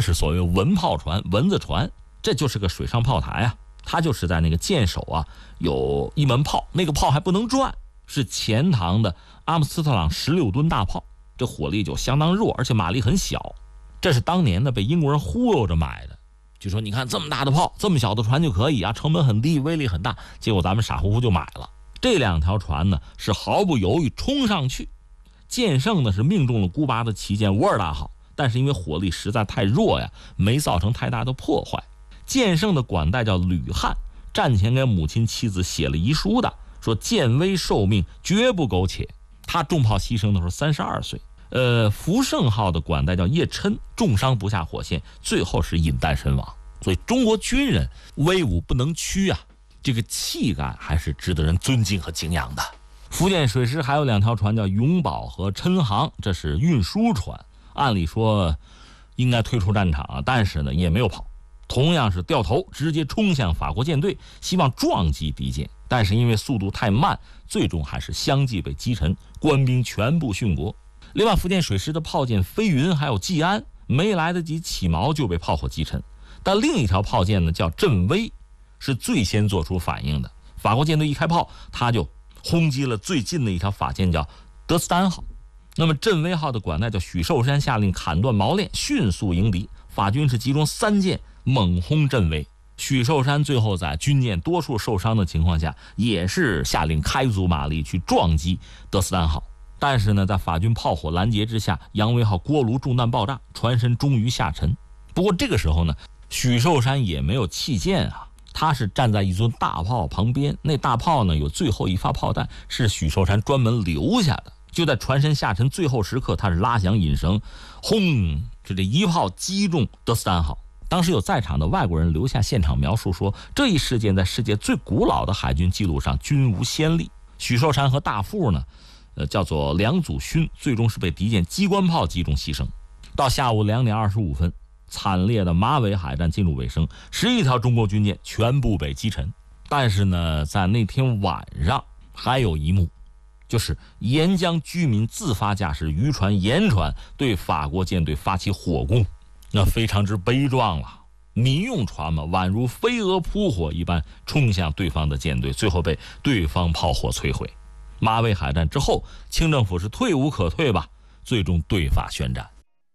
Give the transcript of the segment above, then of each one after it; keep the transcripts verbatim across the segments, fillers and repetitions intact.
就是所谓蚊炮船、蚊子船，这就是个水上炮台啊。它就是在那个舰首啊有一门炮，那个炮还不能转，是前膛的阿姆斯特朗十六吨大炮，这火力就相当弱，而且马力很小。这是当年呢被英国人忽悠着买的，就说你看这么大的炮，这么小的船就可以啊，成本很低，威力很大，结果咱们傻乎乎就买了。这两条船呢是毫不犹豫冲上去，剑圣呢是命中了孤拔的旗舰沃尔大号，但是因为火力实在太弱呀，没造成太大的破坏。剑圣的管带叫吕汉，战前给母亲妻子写了遗书的，说剑威受命绝不苟且。他重炮牺牲的时候三十二岁。呃，福盛号的管带叫叶琛，重伤不下火线，最后是饮弹身亡。所以中国军人威武不能屈啊，这个气概还是值得人尊敬和敬仰的。福建水师还有两条船叫永保和琛航，这是运输船，按理说应该退出战场啊，但是呢也没有跑，同样是掉头直接冲向法国舰队，希望撞击敌舰，但是因为速度太慢，最终还是相继被击沉，官兵全部殉国。另外，福建水师的炮舰飞云还有济安没来得及起锚就被炮火击沉，但另一条炮舰呢叫振威，是最先做出反应的。法国舰队一开炮，他就轰击了最近的一条法舰叫德斯丹号。那么振威号的管带叫许寿山下令砍断锚链，迅速迎敌。法军是集中三舰猛轰振威，许寿山最后在军舰多数受伤的情况下，也是下令开足马力去撞击德斯丹号。但是呢，在法军炮火拦截之下，扬威号锅炉中弹爆炸，船身终于下沉。不过这个时候呢，许寿山也没有弃舰啊，他是站在一尊大炮旁边，那大炮呢有最后一发炮弹是许寿山专门留下的。就在船身下沉最后时刻，他是拉响引绳，轰，就这一炮击中德斯丹号。当时有在场的外国人留下现场描述说，这一事件在世界最古老的海军记录上均无先例。许寿山和大副呢呃，叫做梁祖勋，最终是被敌舰机关炮击中牺牲。到下午两点二十五分，惨烈的马尾海战进入尾声，十一条中国军舰全部被击沉。但是呢，在那天晚上还有一幕，就是沿江居民自发驾驶渔船、盐船对法国舰队发起火攻，那非常之悲壮了。民用船嘛，宛如飞蛾扑火一般冲向对方的舰队，最后被对方炮火摧毁。马尾海战之后，清政府是退无可退吧，最终对法宣战。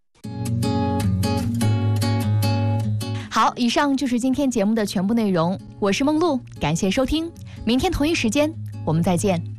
好，以上就是今天节目的全部内容，我是梦露，感谢收听，明天同一时间我们再见。